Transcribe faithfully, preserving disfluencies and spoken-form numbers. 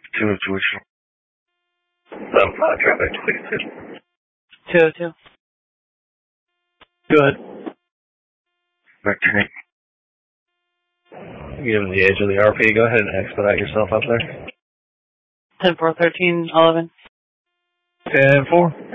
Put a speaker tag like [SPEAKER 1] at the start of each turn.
[SPEAKER 1] Two oh two. I'm not driving twenty-two.
[SPEAKER 2] Two oh two.
[SPEAKER 3] Good.
[SPEAKER 1] Vector eight.
[SPEAKER 3] Given the age of the R P, go ahead and expedite yourself up there.
[SPEAKER 2] ten four thirteen eleven.
[SPEAKER 3] ten four.